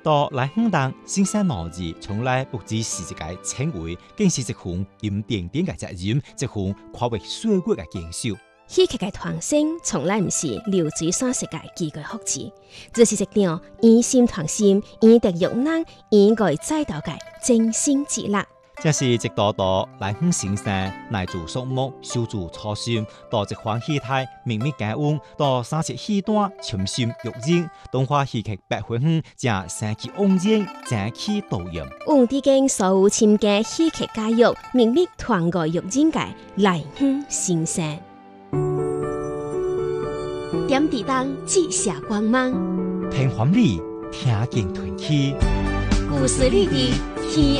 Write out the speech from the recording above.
到來香港新山毛子從來不只是一個稱謂，更是一項點點嘅責任，一項跨越歲月嘅堅守。 戲劇嘅傳承從來唔是流水線式嘅幾句複製，這是一場以心傳心、以德育人、以愛栽培嘅精心之力。 這是直到來香先生乃做數目、修築初心，到一番戲台秘密解溫，到三節戲段潛心育人，動畫戲劇百花園將生機盎然，爭氣導演。 黃帝經所有參加戲劇教育、秘密團愛育人嘅來香先生，點地當記下光芒， 聽歡喜，聽見團氣， 故事裡的天